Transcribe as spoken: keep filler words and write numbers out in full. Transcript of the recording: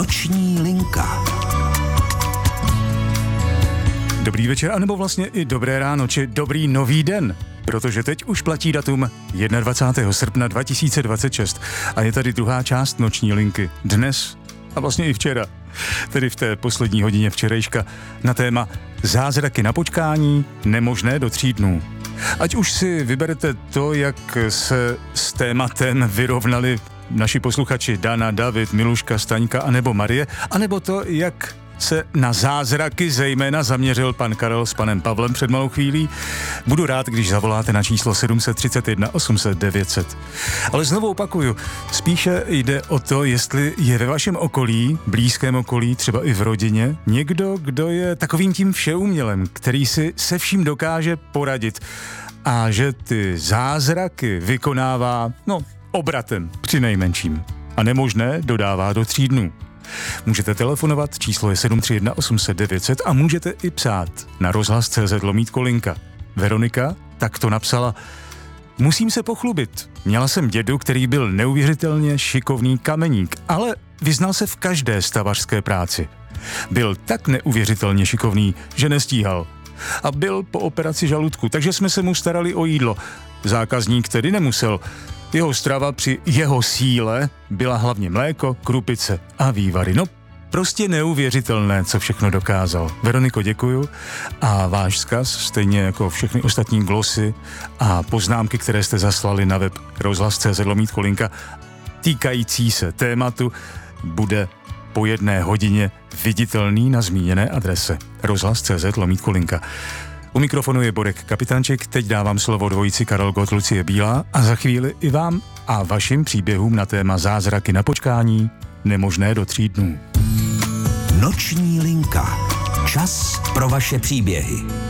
Noční linka. Dobrý večer, anebo vlastně i dobré ráno, či dobrý nový den, protože teď už platí datum dvacátého prvního srpna dva tisíce dvacet šest a je tady druhá část Noční linky. Dnes a vlastně i včera, tedy v té poslední hodině včerejška, na téma Zázraky na počkání, nemožné do tří dnů. Ať už si vyberete to, jak se s tématem vyrovnali naši posluchači Dana, David, Miluška, Staňka anebo Marie, anebo to, jak se na zázraky zejména zaměřil pan Karel s panem Pavlem před malou chvílí. Budu rád, když zavoláte na číslo sedm set třicet jedna osm set devět set. Ale znovu opakuju, spíše jde o to, jestli je ve vašem okolí, blízkém okolí, třeba i v rodině, někdo, kdo je takovým tím všeumělem, který si se vším dokáže poradit a že ty zázraky vykonává, no, obratem při nejmenším. A nemožné dodává do tří dnů. Můžete telefonovat, číslo je sedm tři jedna osm set devět set a můžete i psát na rozhlas tečka cé zet lomítko linka. Veronika tak to napsala: musím se pochlubit. Měla jsem dědu, který byl neuvěřitelně šikovný kameník, ale vyznal se v každé stavařské práci. Byl tak neuvěřitelně šikovný, že nestíhal. A byl po operaci žaludku, takže jsme se mu starali o jídlo. Zákazník tedy nemusel. Jeho strava při jeho síle byla hlavně mléko, krupice a vývary. No, prostě neuvěřitelné, co všechno dokázal. Veroniko, děkuju a váš vzkaz, stejně jako všechny ostatní glosy a poznámky, které jste zaslali na web rozhlas tečka cé zet lomítko linka, týkající se tématu, bude po jedné hodině viditelný na zmíněné adrese rozhlas tečka cé zet lomítko linka. U mikrofonu je Borek Kapitánček, teď dávám slovo dvojici Karel Gott, Lucie Bílá a za chvíli i vám a vašim příběhům na téma Zázraky na počkání, nemožné do tří dnů. Noční linka. Čas pro vaše příběhy.